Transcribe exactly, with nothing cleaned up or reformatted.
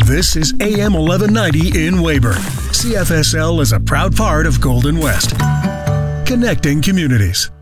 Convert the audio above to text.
This is A M eleven ninety in Weyburn. C F S L is a proud part of Golden West. Connecting communities.